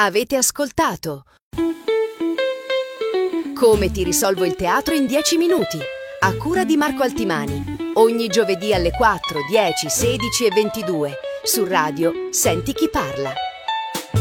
Avete ascoltato Come ti risolvo il teatro in 10 minuti, a cura di Marco Altimani. Ogni giovedì alle 4, 10, 16 e 22 su Radio Senti chi parla.